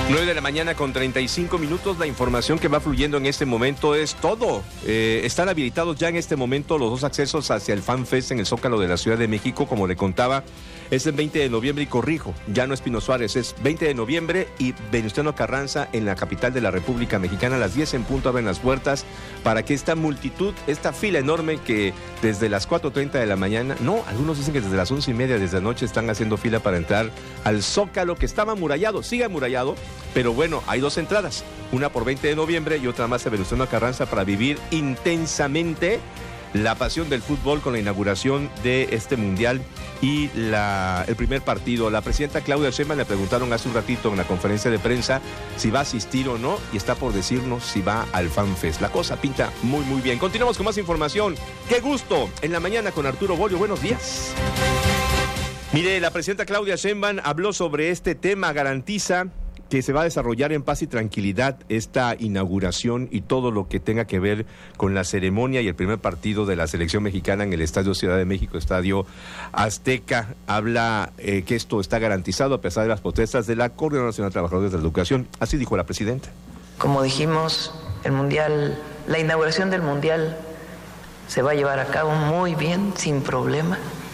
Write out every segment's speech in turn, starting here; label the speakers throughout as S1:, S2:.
S1: 9 de la mañana con 35 minutos. La información que va fluyendo en este momento es todo. Están habilitados ya en este momento los dos accesos hacia el Fan Fest en el Zócalo de la Ciudad de México. Como le contaba, es el 20 de noviembre y corrijo, ya no es Pino Suárez, es 20 de noviembre y Venustiano Carranza en la capital de la República Mexicana. A las 10 en punto abren las puertas para que esta multitud, esta fila enorme que desde las 4:30 de la mañana, no, algunos dicen que desde las 11:30 desde anoche están haciendo fila para entrar al Zócalo, que estaba amurallado, sigue amurallado. Pero bueno, hay dos entradas, una por 20 de noviembre y otra más a Venustiano Carranza para vivir intensamente la pasión del fútbol con la inauguración de este mundial y el primer partido. La presidenta Claudia Sheinbaum le preguntaron hace un ratito en la conferencia de prensa si va a asistir o no y está por decirnos si va al Fan Fest. La cosa pinta muy muy bien. Continuamos con más información. ¡Qué gusto! En la mañana con Arturo Bolio. Buenos días. Mire, la presidenta Claudia Sheinbaum habló sobre este tema, garantiza que se va a desarrollar en paz y tranquilidad esta inauguración y todo lo que tenga que ver con la ceremonia y el primer partido de la selección mexicana en el Estadio Ciudad de México, Estadio Azteca. Habla que esto está garantizado a pesar de las protestas de la Coordinadora Nacional de Trabajadores de la Educación. Así dijo la presidenta.
S2: Como dijimos, el mundial, la inauguración del mundial se va a llevar a cabo muy bien, sin problema.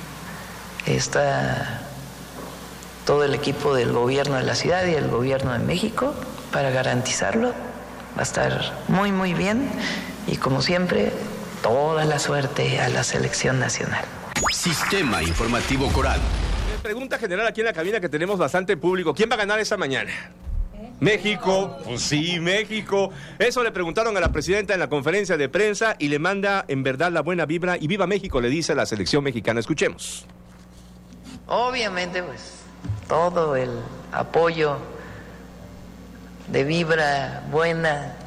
S2: Está todo el equipo del gobierno de la ciudad y el gobierno de México para garantizarlo. Va a estar muy, muy bien y como siempre, toda la suerte a la selección nacional.
S3: Sistema Informativo Coral.
S1: Pregunta general aquí en la cabina que tenemos bastante público. ¿Quién va a ganar esa mañana? México, pues sí, México. Eso le preguntaron a la presidenta en la conferencia de prensa y le manda en verdad la buena vibra y viva México, le dice a la selección mexicana. Escuchemos.
S2: Obviamente, pues, todo el apoyo de vibra buena